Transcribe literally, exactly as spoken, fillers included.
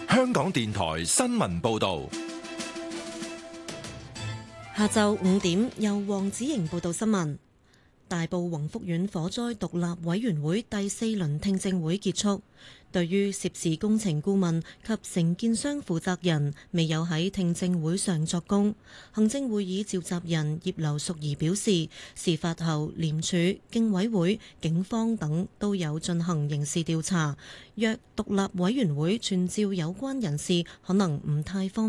香港電台新聞報道。 下晝五點，由黃子瑩報道新聞。大埔宏福苑火災獨立委員會第四輪聽證會結束，對於涉事工程顧問及承建商負責人未有喺聽證會上作供，行政會議召集人葉劉淑儀表示，事發後廉署、競委會、警方等都有進行刑事調查，若獨立委員會傳召有關人士，可能唔太方便。